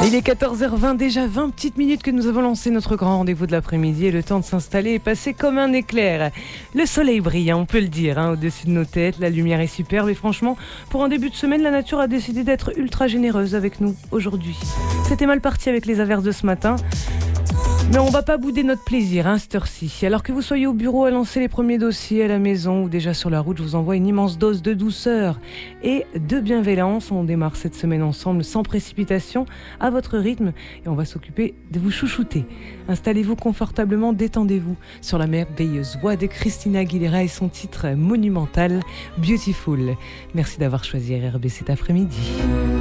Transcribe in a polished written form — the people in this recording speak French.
Il est 14h20, déjà 20 petites minutes que nous avons lancé notre grand rendez-vous de l'après-midi et le temps de s'installer est passé comme un éclair. Le soleil brille, on peut le dire, au-dessus de nos têtes, la lumière est superbe et franchement, pour un début de semaine, la nature a décidé d'être ultra généreuse avec nous aujourd'hui. C'était mal parti avec les averses de ce matin. Mais on va pas bouder notre plaisir, cette heure-ci. Alors que vous soyez au bureau à lancer les premiers dossiers à la maison ou déjà sur la route, je vous envoie une immense dose de douceur et de bienveillance. On démarre cette semaine ensemble sans précipitation, à votre rythme, et on va s'occuper de vous chouchouter. Installez-vous confortablement, détendez-vous sur la merveilleuse voix de Christina Aguilera et son titre monumental, Beautiful. Merci d'avoir choisi RRB cet après-midi.